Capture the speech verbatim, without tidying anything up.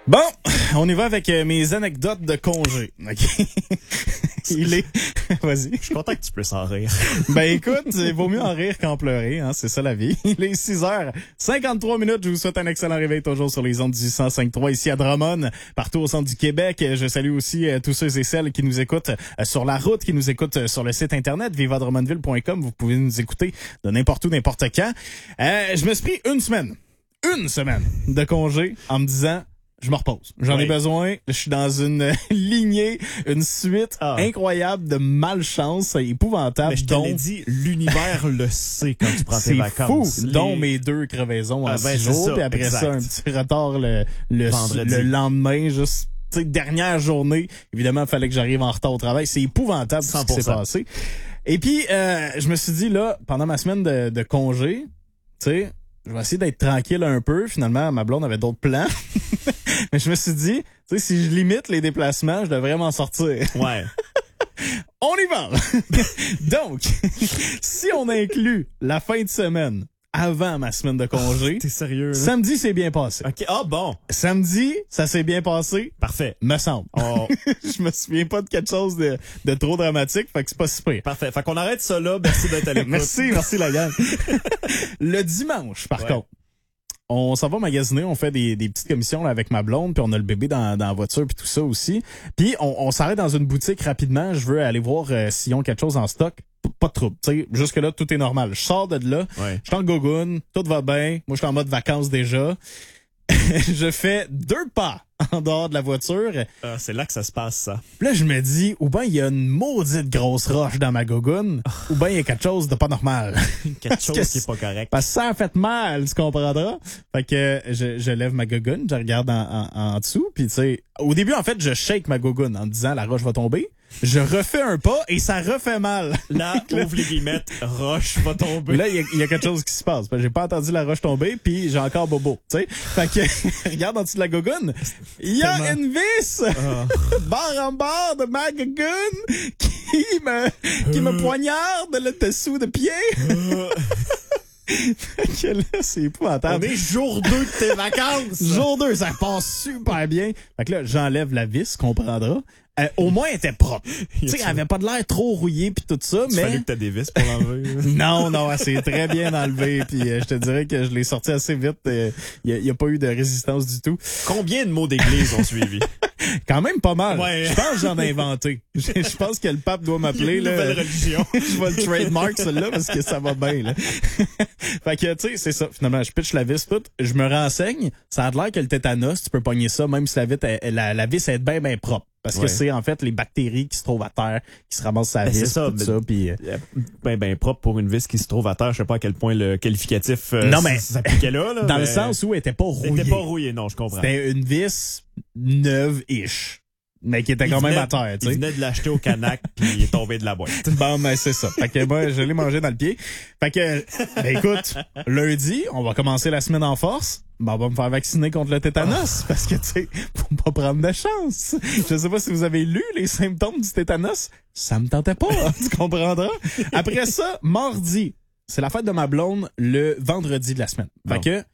Bon, on y va avec euh, mes anecdotes de congé. Okay? Il est... Vas-y. Je suis content que tu puisses en rire. Ben écoute, il vaut mieux en rire qu'en pleurer, hein, c'est ça la vie. Il est six heures cinquante-trois minutes. Je vous souhaite un excellent réveil toujours sur les ondes du cent cinq trois ici à Drummond, partout au centre du Québec. Je salue aussi euh, tous ceux et celles qui nous écoutent euh, sur la route, qui nous écoutent euh, sur le site internet viva drummondville point com. Vous pouvez nous écouter de n'importe où, n'importe quand. Euh, je me suis pris une semaine, une semaine de congé en me disant... Je me repose. J'en oui. ai besoin. Je suis dans une lignée, une suite ah. incroyable de malchance, épouvantable. Mais je te l'ai dit, l'univers le sait quand tu prends tes vacances. C'est fou, Les... dont mes deux crevaisons en ah, ben, six jours, puis après exact. ça, un petit retard le, le, le lendemain, juste, tu sais, dernière journée. Évidemment, il fallait que j'arrive en retard au travail. C'est épouvantable ce qui s'est passé. Et puis, euh, je me suis dit, là, pendant ma semaine de, de congé, tu sais, je vais essayer d'être tranquille un peu. Finalement, ma blonde avait d'autres plans. Mais je me suis dit, tu sais, si je limite les déplacements, je devrais m'en sortir. Ouais. On y va! Donc, si on inclut la fin de semaine avant ma semaine de congé... Oh, t'es sérieux? Là? Samedi, c'est bien passé. OK. Ah, bon. Samedi, ça s'est bien passé. Parfait. Me semble. Oh. Je me souviens pas de quelque chose de, de trop dramatique, fait que c'est pas si pire. Parfait. Fait qu'on arrête ça là. Merci d'être à l'écoute. Merci, merci la gang. Le dimanche, par ouais. contre, on s'en va magasiner, on fait des, des petites commissions là, avec ma blonde, puis on a le bébé dans, dans la voiture, puis tout ça aussi. Puis on, on s'arrête dans une boutique rapidement. Je veux aller voir euh, s'ils ont quelque chose en stock. Pas de trouble. T'sais, jusque-là, tout est normal. Je sors de là, ouais. je suis en gogoune, tout va bien. Moi, je suis en mode vacances déjà. Je fais deux pas en dehors de la voiture. Ah, c'est là que ça se passe, ça. Puis là, je me dis, ou bien il y a une maudite grosse roche dans ma gogoune, oh. ou bien il y a quelque chose de pas normal. Quelque chose que, qui est pas correct. Parce que ça a fait mal, tu comprendras. Fait que je, je lève ma gogoune, je regarde en, en, en dessous, puis tu sais, au début, en fait, je shake ma gogoune en me disant, la roche va tomber. Je refais un pas et ça refait mal. Là, ouvre les guillemettes, roche va tomber. Là, il y, y a quelque chose qui se passe. J'ai pas entendu la roche tomber, puis j'ai encore bobo. Tu sais, fait que regarde en dessous de la gogoune, il y a tellement... une vis oh. barre en barre de ma gogoune qui me qui me poignarde le dessous de pied. Oh. Fait que là, c'est épouvantable. On est jour deux de tes vacances. Jour deux, ça passe super bien. Fait que là, j'enlève la vis, comprendra. Euh, au moins, elle était propre. Tu sais, elle avait pas de l'air trop rouillée puis tout ça, tu mais... fallu que t'as des vis pour l'enlever. non, non, elle s'est très bien enlevée puis euh, je te dirais que je l'ai sorti assez vite. Il euh, y, a, y a pas eu de résistance du tout. Combien de mots d'église ont suivi? Quand même pas mal. Ouais. Je pense que j'en ai inventé. Je, je pense que le pape doit m'appeler. Une nouvelle religion. Je vais le trademark, celle-là, parce que ça va bien. Là. Fait que, tu sais, c'est ça. Finalement, je pitch la vis toute. Je me renseigne. Ça a l'air que le tétanos, tu peux pogner ça, même si la, vis, elle, la, la vis est bien, bien propre. Parce ouais. que c'est en fait les bactéries qui se trouvent à terre, qui se ramassent sa ben vis, ça, tout ça. Puis euh... ben ben propre pour une vis qui se trouve à terre. Je sais pas à quel point le qualificatif euh, non, mais s'appliquait là. là dans mais... le sens où elle était pas rouillée. Elle était pas rouillée, non, je comprends. C'était une vis neuve-ish. Mais qui était il quand venait, même à terre, tu sais. Il venait de l'acheter au Canac puis il est tombé de la boîte. Bon, ben, c'est ça. Fait que, moi, je l'ai mangé dans le pied. Fait que, ben, écoute, lundi, on va commencer la semaine en force. Ben, on va me faire vacciner contre le tétanos. Oh. Parce que, tu sais, faut pas prendre de chance. Je sais pas si vous avez lu les symptômes du tétanos. Ça me tentait pas, hein, tu comprendras. Après ça, mardi, c'est la fête de ma blonde le vendredi de la semaine. Fait bon. que,